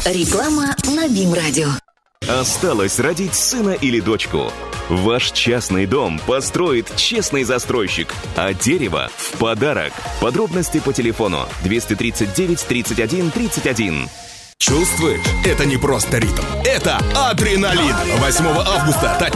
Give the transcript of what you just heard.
Реклама на БИМ-радио. Осталось родить сына или дочку? Ваш частный дом построит честный застройщик, а дерево в подарок. Подробности по телефону 239 31 31. Чувствуешь? Это не просто ритм, это адреналин. 8 августа